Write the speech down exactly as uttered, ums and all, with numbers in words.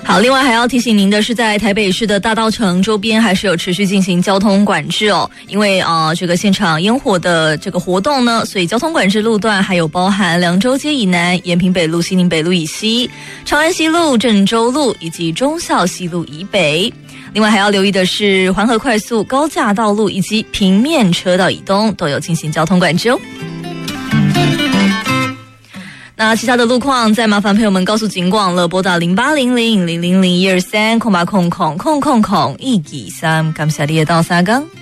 好，另外还要提醒您的是，在台北市的大稻埕周边还是有持续进行交通管制哦，因为呃这个现场烟火的这个活动呢，所以交通管制路段还有包含凉州街以南、延平北路、西宁北路以西、长安西路、郑州路以及忠孝西路以北。另外还要留意的是，环河快速高架道路以及平面车道以东都有进行交通管制哦。那其他的路况，再麻烦朋友们告诉警广了，拨打零八零零零零零一二三空八空空空空空一二三，感谢你的到三更。